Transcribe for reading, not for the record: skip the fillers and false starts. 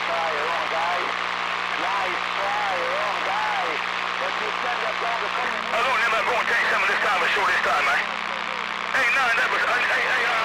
try, wrong guy. Nice try, wrong guy. But you stand up on the phone. Hold on, I'm going to take some of this time and show this time, man. Ain't none that was,